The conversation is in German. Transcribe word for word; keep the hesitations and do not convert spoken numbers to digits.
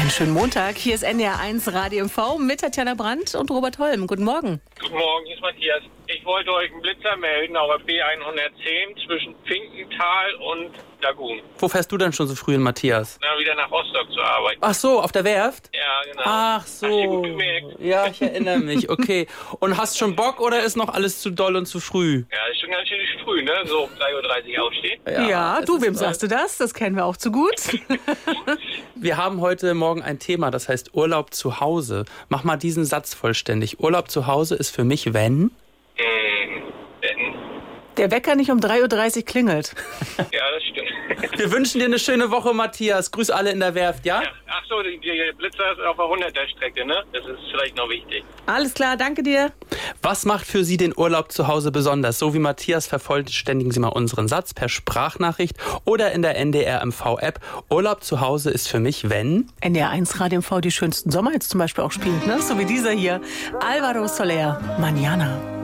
Einen schönen Montag. Hier ist N D R eins Radio M V mit Tatjana Brandt und Robert Holm. Guten Morgen. Guten Morgen, hier ist Matthias. Ich wollte euch einen Blitzer melden auf der B hundertzehn zwischen Finkenthal und Lagun. Wo fährst du denn schon so früh in, Matthias? Na, wieder nach Rostock zur Arbeit. Ach so, auf der Werft? Ja, genau. Ach Hast du gut so. gemerkt? Ja, ich erinnere mich. Okay. Und hast schon Bock oder ist noch alles zu doll und zu früh? Ja, ist schon ganz schön früh, ne? So um drei Uhr dreißig aufstehen. Ja, es du, ist wem mal- sagst du das? Das kennen wir auch zu gut. Wir haben heute Morgen ein Thema, das heißt Urlaub zu Hause. Mach mal diesen Satz vollständig. Urlaub zu Hause ist für mich, wenn... Hm, denn, Der Wecker nicht um drei Uhr dreißig klingelt. ja, das stimmt. Wir wünschen dir eine schöne Woche, Matthias. Grüß alle in der Werft, ja? Ja, ach so, die, die Blitzer ist auf der hunderter Strecke, ne? Das ist vielleicht noch wichtig. Alles klar, danke dir. Was macht für Sie den Urlaub zu Hause besonders? So wie Matthias, vervollständigen Sie mal unseren Satz per Sprachnachricht oder in der N D R M V-App. Urlaub zu Hause ist für mich, wenn... N D R eins Radio M V die schönsten Sommer jetzt zum Beispiel auch spielt, ne? So wie dieser hier. Alvaro Soler, Mañana.